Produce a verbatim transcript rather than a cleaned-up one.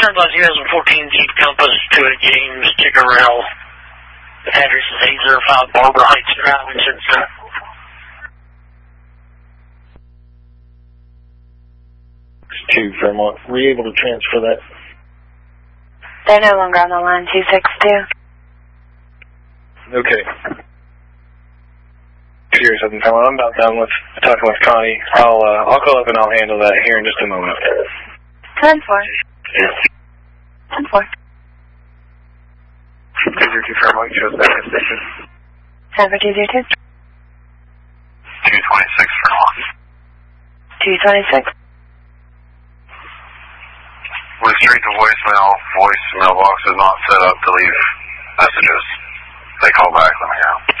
Turns out twenty fourteen Jeep Compass to a James Chickarell. The address is eight oh five Barbara Heights Drive in Cincinnati. Two Fairmont. Were you able to transfer that? They're no longer on the line, two six two. Okay. Here's something. I'm about done with talking with Connie. I'll uh, I'll call up and I'll handle that here in just a moment. ten four. ten four. two zero two Fairmont, shows that station. seven two zero two. two twenty-six Fairmont. two twenty-six. Went straight to voicemail. Voice mailbox is not set up to leave messages. They call back, let me know.